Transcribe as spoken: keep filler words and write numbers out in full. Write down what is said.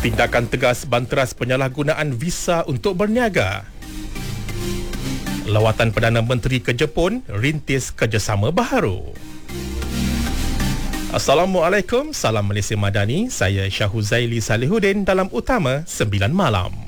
Tindakan tegas banteras penyalahgunaan visa untuk berniaga. Lawatan Perdana Menteri ke Jepun rintis kerjasama baharu. Assalamualaikum, salam Malaysia Madani. Saya Syahuzaili Salihuddin dalam Utama sembilan Malam.